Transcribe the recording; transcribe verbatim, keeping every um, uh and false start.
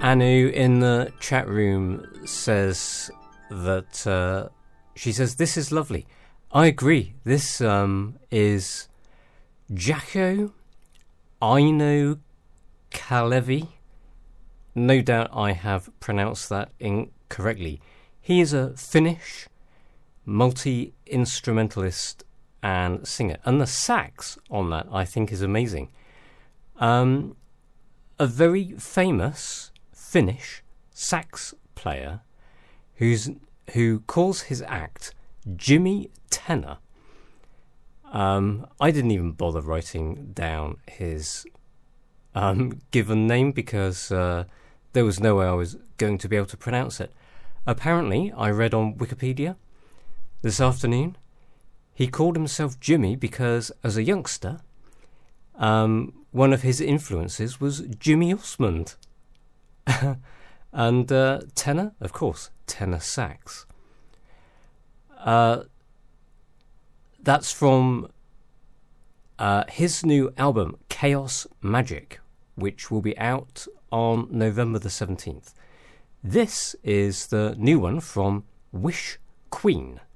Anu in the chat room says that uh, she says this is lovely. I agree. This um, is Jaakko Aino Kalevi. No doubt I have pronounced that incorrectly. He is a Finnish multi-instrumentalist and singer, and the sax on that I think is amazing. Um, a very famous Finnish sax player who's who calls his act Jimmy Tenor. Um, I didn't even bother writing down his um, given name because uh, there was no way I was going to be able to pronounce it. Apparently, I read on Wikipedia this afternoon, he called himself Jimmy because, as a youngster, um, one of his influences was Jimmy Osmond. and uh, tenor, of course, tenor sax. Uh, that's from uh, his new album, Chaos Magic, which will be out on November the seventeenth. This is the new one from Wish Queen.